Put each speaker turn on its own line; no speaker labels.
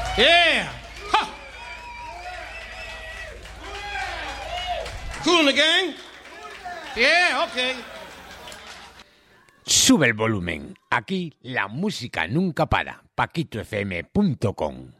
Yeah. Ha. Cool in the gang? Yeah, okay.
Sube el volumen. Aquí la música nunca para. paquitofm.com